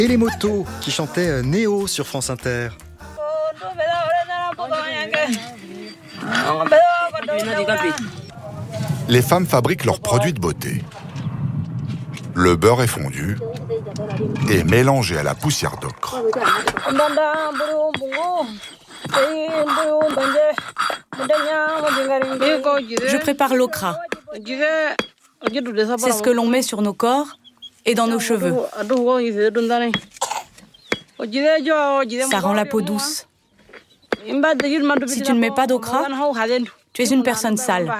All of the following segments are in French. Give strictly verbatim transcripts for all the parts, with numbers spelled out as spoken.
Et les motos qui chantaient Néo sur France Inter. Les femmes fabriquent leurs produits de beauté. Le beurre est fondu et mélangé à la poussière d'ocre. Je prépare l'okra. C'est ce que l'on met sur nos corps et dans nos cheveux. Ça rend la peau douce. Si tu ne mets pas d'okra, tu es une personne sale.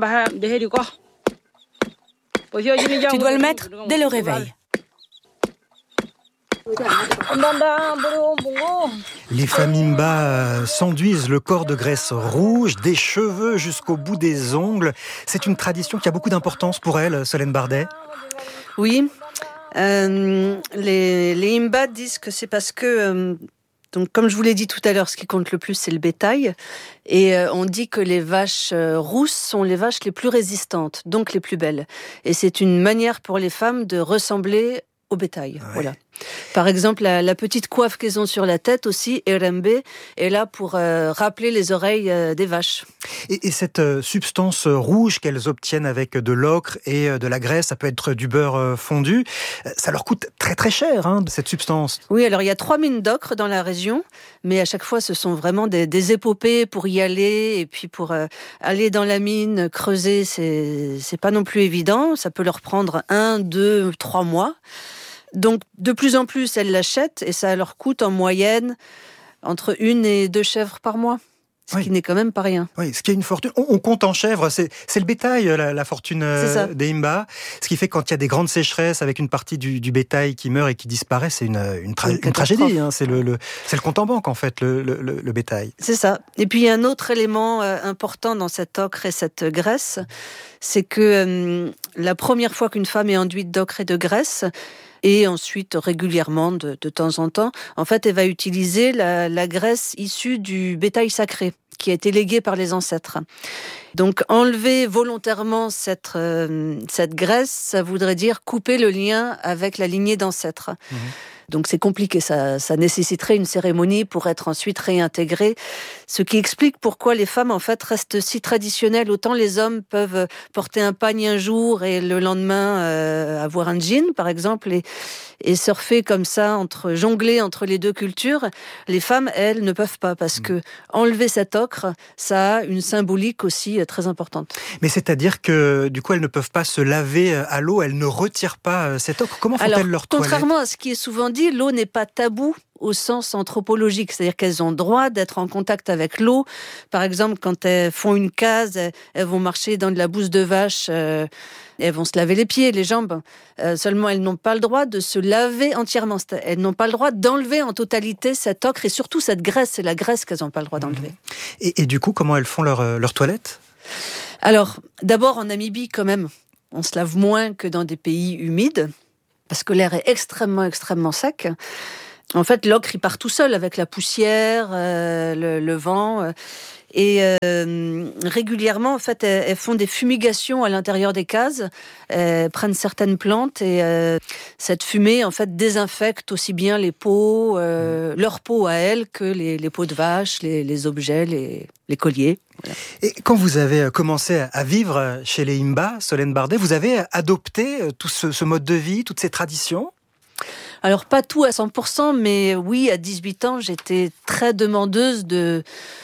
Tu dois le mettre dès le réveil. Les femmes Himba s'enduisent le corps de graisse rouge, des cheveux jusqu'au bout des ongles. C'est une tradition qui a beaucoup d'importance pour elles, Solène Bardet. Oui, euh, les, les Himba disent que c'est parce que... Euh, Donc, comme je vous l'ai dit tout à l'heure, ce qui compte le plus, c'est le bétail. Et euh, on dit que les vaches euh, rousses sont les vaches les plus résistantes, donc les plus belles. Et c'est une manière pour les femmes de ressembler au bétail. Ouais. Voilà. Par exemple, la, la petite coiffe qu'elles ont sur la tête aussi, Erembe, est là pour euh, rappeler les oreilles euh, des vaches. Et, et cette euh, substance rouge qu'elles obtiennent avec de l'ocre et euh, de la graisse, ça peut être du beurre euh, fondu, euh, ça leur coûte très très cher, hein, cette substance. Oui, alors il y a trois mines d'ocre dans la région, mais à chaque fois ce sont vraiment des, des épopées pour y aller, et puis pour euh, aller dans la mine, creuser, c'est, c'est pas non plus évident, ça peut leur prendre un, deux, trois mois. Donc, de plus en plus, elles l'achètent et ça leur coûte en moyenne entre une et deux chèvres par mois. Ce oui. qui n'est quand même pas rien. Oui, ce qui est une fortune. On, on compte en chèvres, c'est, c'est le bétail, la, la fortune euh, des Himba. Ce qui fait que quand il y a des grandes sécheresses avec une partie du, du bétail qui meurt et qui disparaît, c'est une, une, tra- une, une tragédie. Hein. C'est, le, le, c'est le compte en banque, en fait, le, le, le, le bétail. C'est ça. Et puis, il y a un autre élément euh, important dans cet ocre et cette graisse, c'est que euh, la première fois qu'une femme est enduite d'ocre et de graisse, et ensuite régulièrement, de, de temps en temps, en fait, elle va utiliser la, la graisse issue du bétail sacré, qui a été légué par les ancêtres. Donc, enlever volontairement cette, euh, cette graisse, ça voudrait dire couper le lien avec la lignée d'ancêtres. Mmh. Donc c'est compliqué, ça, ça nécessiterait une cérémonie pour être ensuite réintégré, ce qui explique pourquoi les femmes en fait restent si traditionnelles. Autant les hommes peuvent porter un pagne un jour et le lendemain euh, avoir un jean par exemple et, et surfer comme ça, entre jongler entre les deux cultures. Les femmes, elles, ne peuvent pas parce que enlever cet ocre, ça a une symbolique aussi très importante. Mais c'est-à-dire que du coup elles ne peuvent pas se laver à l'eau, elles ne retirent pas cet ocre. Comment font-elles Alors, leur toilette ? Contrairement à ce qui est souvent dit, l'eau n'est pas tabou au sens anthropologique, c'est-à-dire qu'elles ont droit d'être en contact avec l'eau. Par exemple, quand elles font une case, elles vont marcher dans de la bouse de vache, euh, elles vont se laver les pieds, les jambes. Euh, seulement, elles n'ont pas le droit de se laver entièrement. Elles n'ont pas le droit d'enlever en totalité cet ocre et surtout cette graisse. C'est la graisse qu'elles n'ont pas le droit d'enlever. Et, et du coup, comment elles font leur, leur toilette ? Alors, d'abord en Namibie, quand même, on se lave moins que dans des pays humides, parce que l'air est extrêmement, extrêmement sec. En fait, l'ocre, il part tout seul avec la poussière, euh, le, le vent. Euh, et euh, régulièrement, en fait, elles, elles font des fumigations à l'intérieur des cases. Elles prennent certaines plantes et euh, cette fumée, en fait, désinfecte aussi bien les peaux, euh, leur peau à elles, que les, les peaux de vache, les, les objets, les, les colliers. Voilà. Et quand vous avez commencé à vivre chez les Himba, Solène Bardet, vous avez adopté tout ce, ce mode de vie, toutes ces traditions ? Alors, pas tout à cent pour cent, mais oui, à dix-huit ans, j'étais très demandeuse de,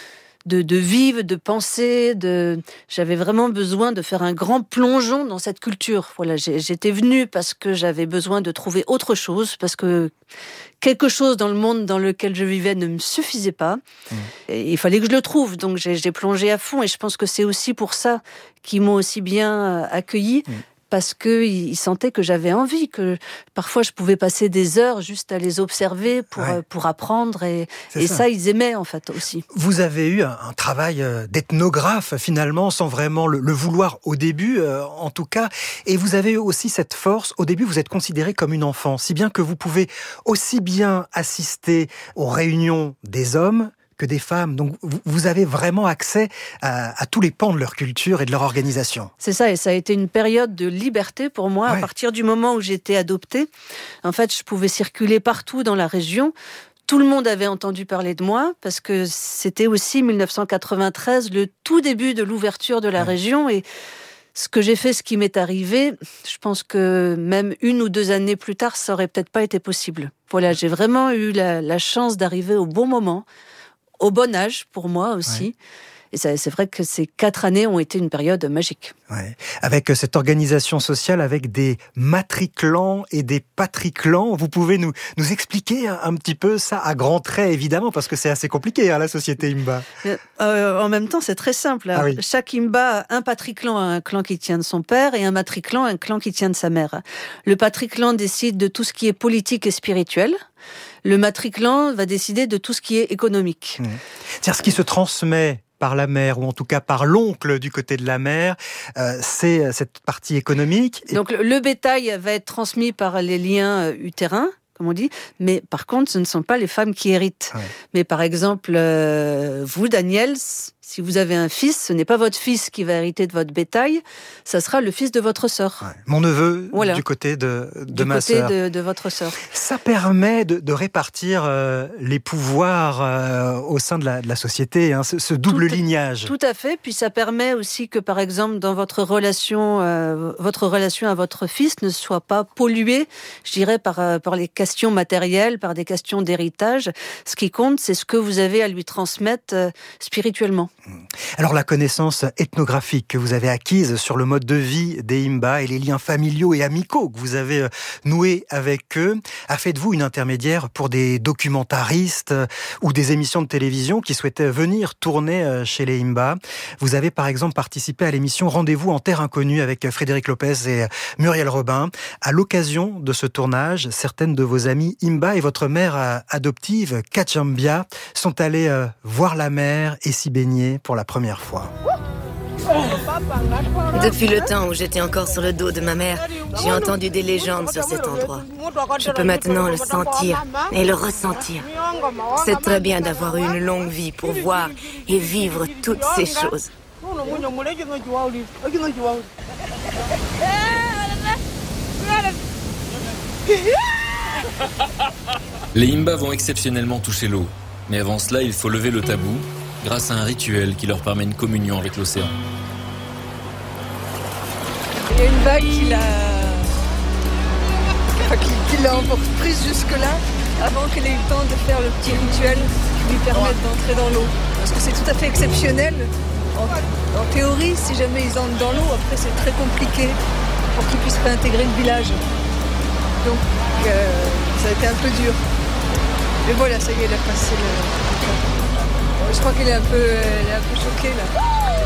de, de vivre, de penser. De... J'avais vraiment besoin de faire un grand plongeon dans cette culture. Voilà, j'étais venue parce que j'avais besoin de trouver autre chose, parce que quelque chose dans le monde dans lequel je vivais ne me suffisait pas. Mmh. Et il fallait que je le trouve, donc j'ai, j'ai plongé à fond. Et je pense que c'est aussi pour ça qu'ils m'ont aussi bien accueillie. Mmh. Parce qu'ils sentaient que j'avais envie, que parfois je pouvais passer des heures juste à les observer pour, ouais. pour apprendre. Et, et ça. ça, ils aimaient en fait aussi. Vous avez eu un, un travail d'ethnographe finalement, sans vraiment le, le vouloir au début, euh, en tout cas. Et vous avez eu aussi cette force. Au début, vous êtes considérée comme une enfant, si bien que vous pouvez aussi bien assister aux réunions des hommes que des femmes. Donc vous avez vraiment accès à, à tous les pans de leur culture et de leur organisation. C'est ça, et ça a été une période de liberté pour moi. Ouais. À partir du moment où j'ai été adoptée, en fait, je pouvais circuler partout dans la région. Tout le monde avait entendu parler de moi, parce que c'était aussi dix-neuf cent quatre-vingt-treize, le tout début de l'ouverture de la ouais. région. Et ce que j'ai fait, ce qui m'est arrivé, je pense que même une ou deux années plus tard, ça aurait peut-être pas été possible. Voilà, j'ai vraiment eu la, la chance d'arriver au bon moment, au bon âge pour moi aussi. Ouais. Et ça, c'est vrai que ces quatre années ont été une période magique. Ouais. Avec cette organisation sociale, avec des matriclans et des patriclans, vous pouvez nous, nous expliquer un, un petit peu ça à grands traits, évidemment, parce que c'est assez compliqué, hein, la société Imba. Euh, en même temps, c'est très simple. Ah oui. Chaque Imba, un patriclan a un clan qui tient de son père et un matriclan a un clan qui tient de sa mère. Le patriclan décide de tout ce qui est politique et spirituel. Le matriclan va décider de tout ce qui est économique. Mmh. C'est-à-dire ce qui se transmet par la mère, ou en tout cas par l'oncle du côté de la mère, euh, c'est cette partie économique. Donc le, le bétail va être transmis par les liens euh, utérins, comme on dit, mais par contre, ce ne sont pas les femmes qui héritent. Ouais. Mais par exemple, euh, vous, Daniel, si vous avez un fils, ce n'est pas votre fils qui va hériter de votre bétail, ça sera le fils de votre sœur. Ouais. Mon neveu, voilà. du côté de, de du ma côté sœur. De, de votre sœur. Ça permet de, de répartir euh, les pouvoirs euh, au sein de la, de la société, hein, ce, ce double tout, lignage. Tout à fait. Puis ça permet aussi que, par exemple, dans votre relation, euh, votre relation à votre fils ne soit pas polluée, je dirais, par, euh, par les questions matérielles, par des questions d'héritage. Ce qui compte, c'est ce que vous avez à lui transmettre euh, spirituellement. Alors la connaissance ethnographique que vous avez acquise sur le mode de vie des Imba et les liens familiaux et amicaux que vous avez noués avec eux a fait de vous une intermédiaire pour des documentaristes ou des émissions de télévision qui souhaitaient venir tourner chez les Imba. Vous avez par exemple participé à l'émission Rendez-vous en terre inconnue avec Frédéric Lopez et Muriel Robin. À l'occasion de ce tournage, certaines de vos amies Imba et votre mère adoptive, Kachambia, sont allées voir la mer et s'y baigner pour la première fois. Depuis le temps où j'étais encore sur le dos de ma mère, j'ai entendu des légendes sur cet endroit. Je peux maintenant le sentir et le ressentir. C'est très bien d'avoir eu une longue vie pour voir et vivre toutes ces choses. Les Imba vont exceptionnellement toucher l'eau. Mais avant cela, il faut lever le tabou grâce à un rituel qui leur permet une communion avec l'océan. Il y a une vague qui l'a, enfin, qui, qui l'a prise jusque-là avant qu'elle ait eu le temps de faire le petit rituel qui lui permette d'entrer dans l'eau. Parce que c'est tout à fait exceptionnel. En, en théorie, si jamais ils entrent dans l'eau, après c'est très compliqué pour qu'ils puissent réintégrer le village. Donc euh, ça a été un peu dur. Mais voilà, ça y est, elle a passé le... Je crois qu'elle est un peu, elle est un peu choquée, là.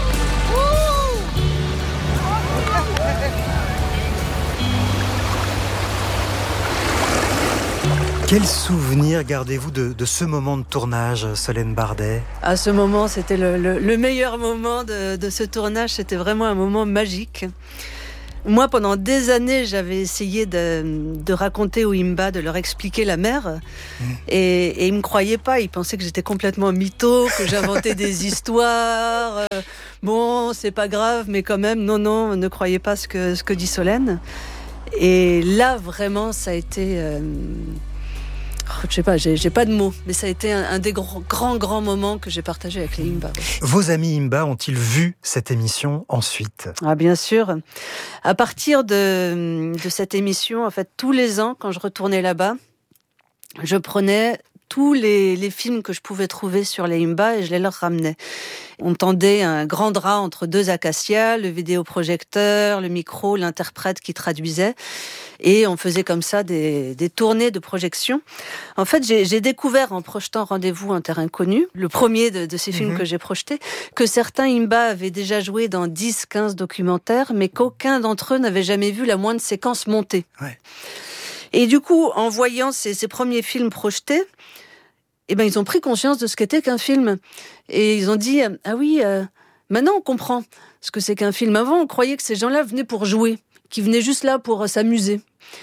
Quel souvenir gardez-vous de, de ce moment de tournage, Solène Bardet ? À ce moment, c'était le, le, le meilleur moment de, de ce tournage. C'était vraiment un moment magique. Moi, pendant des années, j'avais essayé de, de raconter aux Imba, de leur expliquer la mer. Mmh. Et, et ils ne me croyaient pas. Ils pensaient que j'étais complètement mytho, que j'inventais des histoires. Euh, bon, c'est pas grave, mais quand même, non, non, ne croyez pas ce que, ce que dit Solène. Et là, vraiment, ça a été... Euh, je sais pas, j'ai, j'ai pas de mots, mais ça a été un, un des grands, grands, grands moments que j'ai partagé avec les Imba. Vos amis Imba ont-ils vu cette émission ensuite ? Ah, bien sûr. À partir de, de cette émission, en fait, tous les ans, quand je retournais là-bas, je prenais tous les, les films que je pouvais trouver sur les Imba et je les leur ramenais. On tendait un grand drap entre deux acacias, le vidéoprojecteur, le micro, l'interprète qui traduisait. Et on faisait comme ça des, des tournées de projection. En fait, j'ai, j'ai découvert en projetant Rendez-vous en terre inconnue, le premier de, de ces films mmh. que j'ai projeté, que certains Imba avaient déjà joué dans dix quinze documentaires, mais qu'aucun d'entre eux n'avait jamais vu la moindre séquence montée. Ouais. Et du coup, en voyant ces, ces premiers films projetés, eh ben, ils ont pris conscience de ce qu'était qu'un film. Et ils ont dit, ah oui, euh, maintenant on comprend ce que c'est qu'un film. Avant, on croyait que ces gens-là venaient pour jouer, qu'ils venaient juste là pour s'amuser.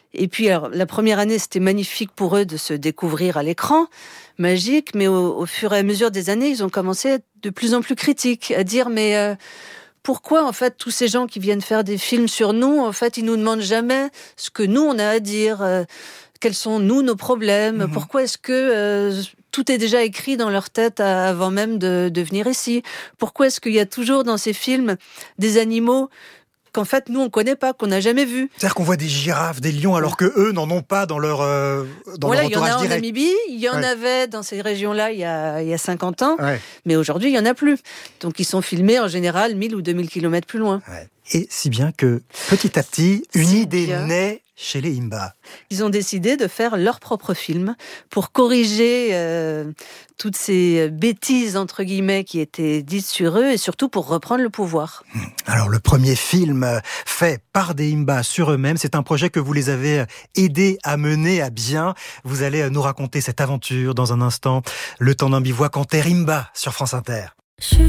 Et puis, alors, la première année, c'était magnifique pour eux de se découvrir à l'écran, magique, mais au, au fur et à mesure des années, ils ont commencé à être de plus en plus critiques, à dire, mais euh, pourquoi, en fait, tous ces gens qui viennent faire des films sur nous, en fait, ils nous demandent jamais ce que nous, on a à dire, euh, quels sont, nous, nos problèmes, mmh. pourquoi est-ce que euh, tout est déjà écrit dans leur tête avant même de, de venir ici? Pourquoi est-ce qu'il y a toujours dans ces films des animaux qu'en fait, nous, on connaît pas, qu'on n'a jamais vu. C'est-à-dire qu'on voit des girafes, des lions, alors que eux n'en ont pas dans leur, euh, dans voilà, leur entourage direct. Il y en a en Namibie, il y en ouais. avait dans ces régions-là il y a, il y a cinquante ans, ouais. mais aujourd'hui, il y en a plus. Donc, ils sont filmés en général mille ou deux mille kilomètres plus loin. Ouais. Et si bien que, petit à petit, une si idée bien. naît chez les Himba. Ils ont décidé de faire leur propre film pour corriger euh, toutes ces bêtises, entre guillemets, qui étaient dites sur eux et surtout pour reprendre le pouvoir. Alors, le premier film fait par des Himba sur eux-mêmes, c'est un projet que vous les avez aidés à mener à bien. Vous allez nous raconter cette aventure dans un instant. Le temps d'un bivouac en terre Himba sur France Inter.